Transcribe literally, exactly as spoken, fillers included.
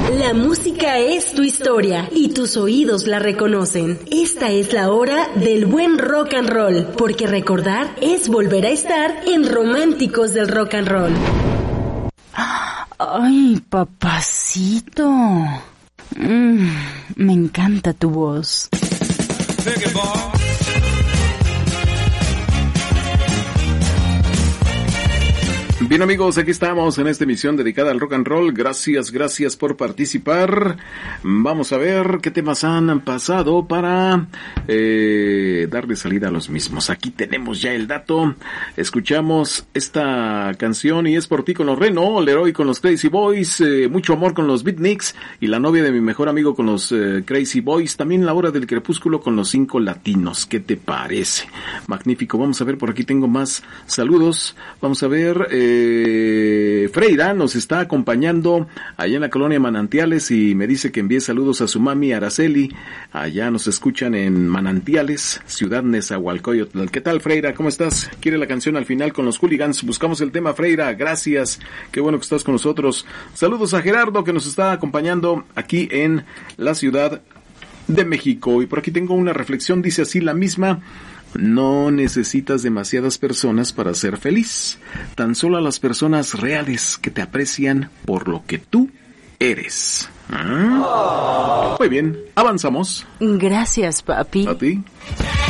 La música es tu historia y tus oídos la reconocen. Esta es la hora del buen rock and roll, porque recordar es volver a estar en Románticos del Rock and Roll. Ay, papacito. Mm, me encanta tu voz. Bien, amigos, aquí estamos en esta emisión dedicada al rock and roll. Gracias, gracias por participar. Vamos a ver qué temas han pasado para eh, darle salida a los mismos. Aquí tenemos ya el dato. Escuchamos esta canción y es por ti con los Reno, Leroy con los Crazy Boys, eh, Mucho Amor con los Beatniks y la novia de mi mejor amigo con los eh, Crazy Boys. También La Hora del Crepúsculo con los Cinco Latinos. ¿Qué te parece? Magnífico. Vamos a ver, por aquí tengo más saludos. Vamos a ver... Eh, Eh, Freira nos está acompañando allá en la colonia Manantiales y me dice que envíe saludos a su mami Araceli. Allá nos escuchan en Manantiales, ciudad Nezahualcóyotl. ¿Qué tal, Freira? ¿Cómo estás? ¿Quiere la canción al final con los Hooligans? Buscamos el tema, Freira. Gracias. Qué bueno que estás con nosotros. Saludos a Gerardo que nos está acompañando aquí en la Ciudad de México. Y por aquí tengo una reflexión, dice así la misma: no necesitas demasiadas personas para ser feliz, tan solo a las personas reales que te aprecian por lo que tú eres. ¿Ah? Muy bien, avanzamos. Gracias, papi. ¿A ti?